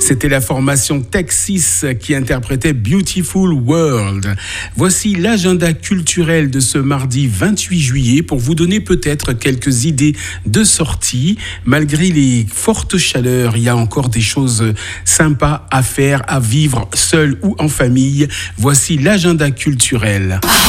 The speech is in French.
C'était la formation Texas qui interprétait Beautiful World. Voici l'agenda culturel de ce mardi 28 juillet pour vous donner peut-être quelques idées de sortie. Malgré les fortes chaleurs, il y a encore des choses sympas à faire, à vivre seul ou en famille. Voici l'agenda culturel.